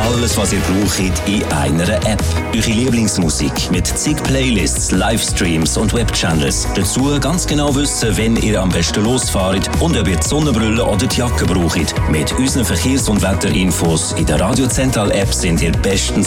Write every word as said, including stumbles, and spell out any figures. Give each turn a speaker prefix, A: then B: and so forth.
A: Alles, was ihr braucht, in einer App. Eure Lieblingsmusik mit zig Playlists, Livestreams und Webchannels. Dazu ganz genau wissen, wenn ihr am besten losfahrt und ob ihr die Sonnenbrille oder die Jacke braucht. Mit unseren Verkehrs- und Wetterinfos in der Radio Central App sind ihr bestens